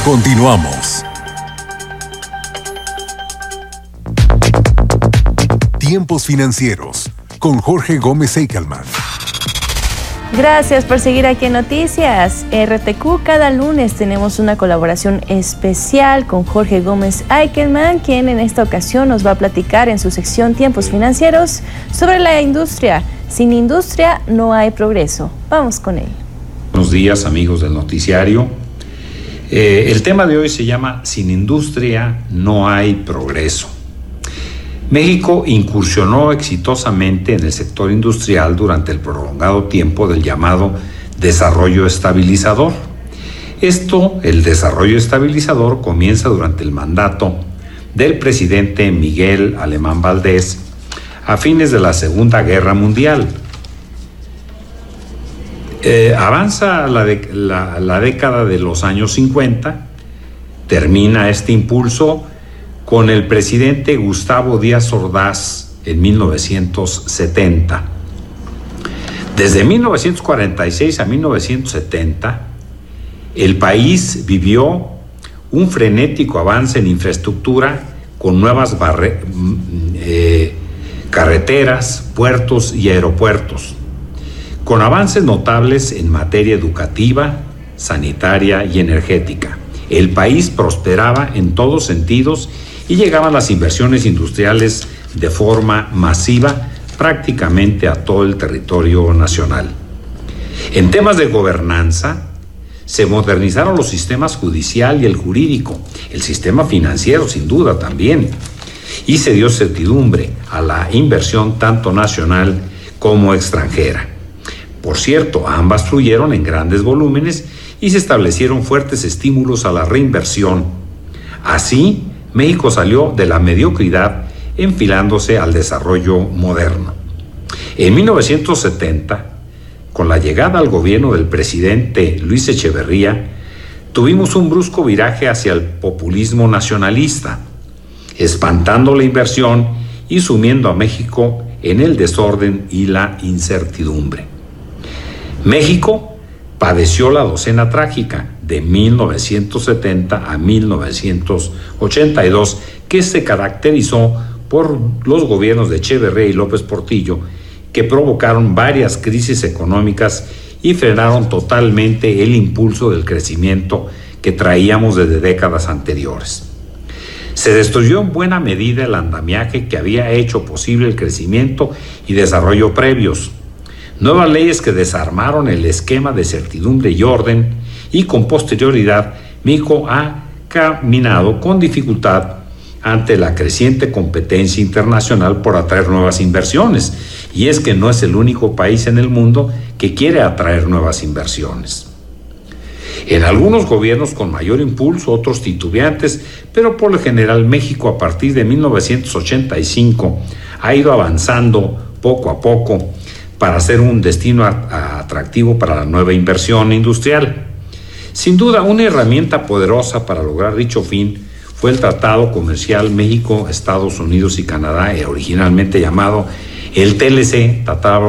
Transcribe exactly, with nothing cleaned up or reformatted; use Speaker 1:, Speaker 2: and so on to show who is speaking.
Speaker 1: Continuamos. Tiempos Financieros con Jorge Gómez Eichelman.
Speaker 2: Gracias por seguir aquí en Noticias R T Q. Cada lunes tenemos una colaboración especial con Jorge Gómez Eichelman, quien en esta ocasión nos va a platicar en su sección Tiempos Financieros sobre la industria. Sin industria no hay progreso. Vamos con él.
Speaker 3: Buenos días, amigos del noticiario. Eh, el tema de hoy se llama Sin industria no hay progreso. México incursionó exitosamente en el sector industrial durante el prolongado tiempo del llamado desarrollo estabilizador. Esto, el desarrollo estabilizador, comienza durante el mandato del presidente Miguel Alemán Valdés a fines de la Segunda Guerra Mundial. Eh, avanza la, de, la, la década de los años cincuenta, termina este impulso con el presidente Gustavo Díaz Ordaz en mil novecientos setenta. Desde mil novecientos cuarenta y seis a mil novecientos setenta, el país vivió un frenético avance en infraestructura con nuevas barre- eh, carreteras, puertos y aeropuertos, con avances notables en materia educativa, sanitaria y energética. El país prosperaba en todos sentidos y llegaban las inversiones industriales de forma masiva prácticamente a todo el territorio nacional. En temas de gobernanza, se modernizaron los sistemas judicial y el jurídico, el sistema financiero sin duda también, y se dio certidumbre a la inversión tanto nacional como extranjera. Por cierto, ambas fluyeron en grandes volúmenes y se establecieron fuertes estímulos a la reinversión. Así, México salió de la mediocridad enfilándose al desarrollo moderno. En mil novecientos setenta, con la llegada al gobierno del presidente Luis Echeverría, tuvimos un brusco viraje hacia el populismo nacionalista, espantando la inversión y sumiendo a México en el desorden y la incertidumbre. México padeció la docena trágica de mil novecientos setenta a mil novecientos ochenta y dos, que se caracterizó por los gobiernos de Echeverría y López Portillo, que provocaron varias crisis económicas y frenaron totalmente el impulso del crecimiento que traíamos desde décadas anteriores. Se destruyó en buena medida el andamiaje que había hecho posible el crecimiento y desarrollo previos. Nuevas leyes que desarmaron el esquema de certidumbre y orden, y con posterioridad México ha caminado con dificultad ante la creciente competencia internacional por atraer nuevas inversiones. Y es que no es el único país en el mundo que quiere atraer nuevas inversiones. En algunos gobiernos con mayor impulso, otros titubeantes, pero por lo general México a partir de mil novecientos ochenta y cinco ha ido avanzando poco a poco para ser un destino atractivo para la nueva inversión industrial. Sin duda, una herramienta poderosa para lograr dicho fin fue el Tratado Comercial México, Estados Unidos y Canadá, originalmente llamado el T L C, Tratado